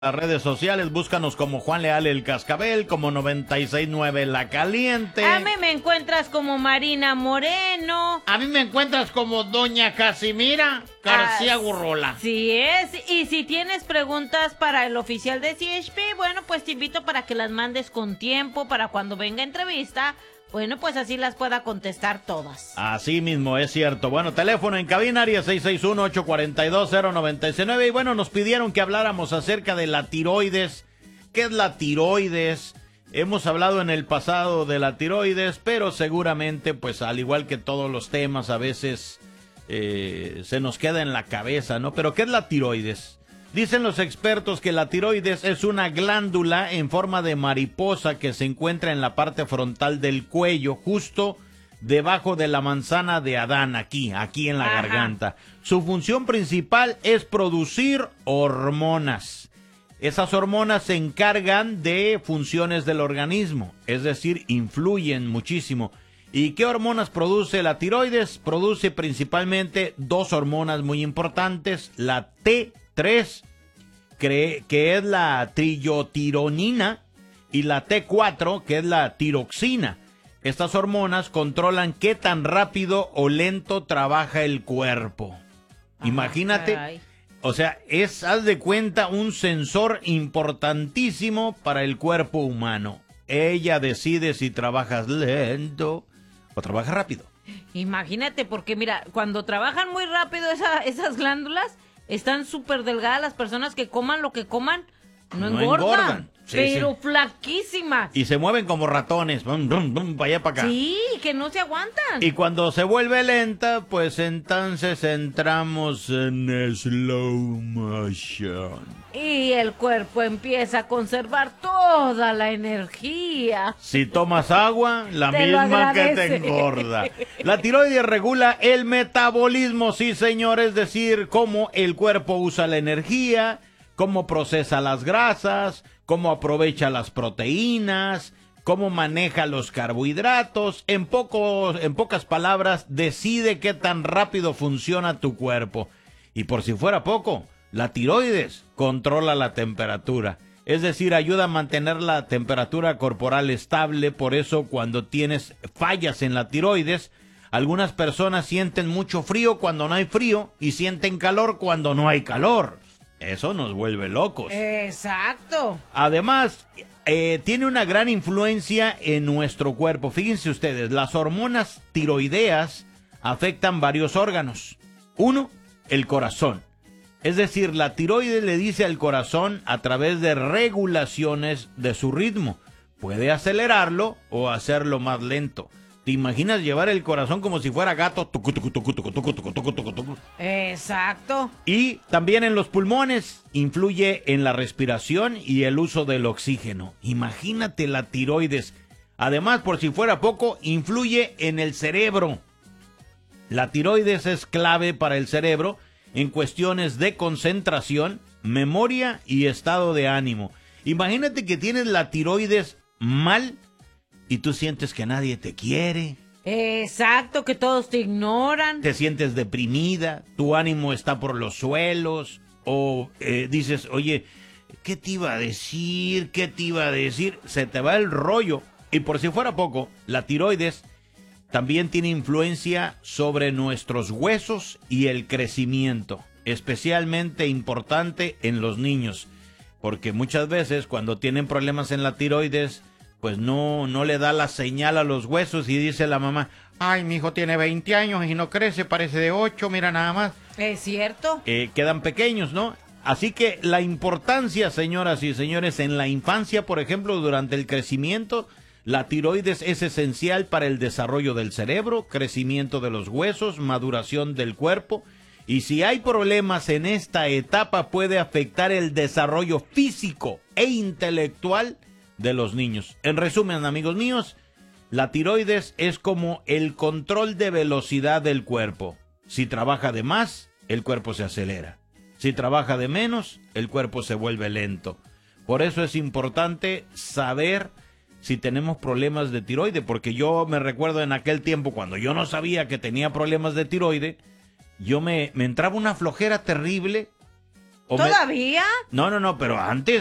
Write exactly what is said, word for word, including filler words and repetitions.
Las redes sociales, búscanos como Juan Leal el Cascabel, como noventa y seis punto nueve La Caliente. A mí me encuentras como Marina Moreno. A mí me encuentras como Doña Casimira García Ah, Gurrola. Así es, y si tienes preguntas para el oficial de C H P, bueno, pues te invito para que las mandes con tiempo, para cuando venga entrevista, bueno, pues así las pueda contestar todas. Así mismo, es cierto. Bueno, teléfono en cabina, área seis seis uno, ocho cuatro dos, cero nueve nueve. Y bueno, nos pidieron que habláramos acerca de la tiroides. ¿Qué es la tiroides? Hemos hablado en el pasado de la tiroides, pero seguramente, pues al igual que todos los temas, a veces eh, se nos queda en la cabeza, ¿no? Pero ¿qué es la tiroides? Dicen los expertos que la tiroides es una glándula en forma de mariposa que se encuentra en la parte frontal del cuello, justo debajo de la manzana de Adán, aquí, aquí en la Ajá. garganta. Su función principal es producir hormonas. Esas hormonas se encargan de funciones del organismo, es decir, influyen muchísimo. ¿Y qué hormonas produce la tiroides? Produce principalmente dos hormonas muy importantes, la T tres, que es la trillotironina, y la T cuatro, que es la tiroxina. Estas hormonas controlan qué tan rápido o lento trabaja el cuerpo. Ah, Imagínate, caray. o sea, es, haz de cuenta, un sensor importantísimo para el cuerpo humano. Ella decide si trabajas lento o trabajas rápido. Imagínate, porque mira, cuando trabajan muy rápido esa- esas glándulas, están súper delgadas las personas que coman lo que coman, no, No engordan, engordan. Sí, pero sí. flaquísimas. Y se mueven como ratones, bum, bum, bum, para allá, para acá. Sí, que no se aguantan. Y cuando se vuelve lenta, pues entonces entramos en slow motion. Y el cuerpo empieza a conservar toda la energía. Si tomas agua, la Te lo misma que te agradece. engorda. La tiroides regula el metabolismo, sí señor, es decir, cómo el cuerpo usa la energía, cómo procesa las grasas, cómo aprovecha las proteínas, cómo maneja los carbohidratos. En, pocos, en pocas palabras, decide qué tan rápido funciona tu cuerpo. Y por si fuera poco, la tiroides controla la temperatura. Es decir, ayuda a mantener la temperatura corporal estable. Por eso, cuando tienes fallas en la tiroides, algunas personas sienten mucho frío cuando no hay frío y sienten calor cuando no hay calor. Eso nos vuelve locos. Exacto. Además, eh, tiene una gran influencia en nuestro cuerpo. Fíjense ustedes, las hormonas tiroideas afectan varios órganos. Uno, el corazón. Es decir, la tiroides le dice al corazón a través de regulaciones de su ritmo. Puede acelerarlo o hacerlo más lento. ¿Te imaginas llevar el corazón como si fuera gato? Tucu, tucu, tucu, tucu, tucu, tucu, tucu, tucu, tucu. Exacto. Y también en los pulmones, influye en la respiración y el uso del oxígeno. Imagínate la tiroides. Además, por si fuera poco, influye en el cerebro. La tiroides es clave para el cerebro en cuestiones de concentración, memoria y estado de ánimo. Imagínate que tienes la tiroides mal y tú sientes que nadie te quiere. Exacto, que todos te ignoran. Te sientes deprimida, tu ánimo está por los suelos, o eh, dices, oye, ¿qué te iba a decir? ¿Qué te iba a decir? Se te va el rollo. Y por si fuera poco, la tiroides también tiene influencia sobre nuestros huesos y el crecimiento, especialmente importante en los niños, porque muchas veces cuando tienen problemas en la tiroides, pues no, no le da la señal a los huesos y dice la mamá, ay, mi hijo tiene veinte años y no crece, parece de ocho, mira nada más. Es cierto. Eh, quedan pequeños, ¿no? Así que la importancia, señoras y señores, en la infancia, por ejemplo, durante el crecimiento, la tiroides es esencial para el desarrollo del cerebro, crecimiento de los huesos, maduración del cuerpo. Y si hay problemas en esta etapa, puede afectar el desarrollo físico e intelectual de los niños. En resumen, amigos míos, la tiroides es como el control de velocidad del cuerpo. Si trabaja de más, el cuerpo se acelera. Si trabaja de menos, el cuerpo se vuelve lento. Por eso es importante saber si tenemos problemas de tiroide, porque yo me recuerdo en aquel tiempo cuando yo no sabía que tenía problemas de tiroide, yo me, me entraba una flojera terrible O me- ¿Todavía? No, no, no, pero antes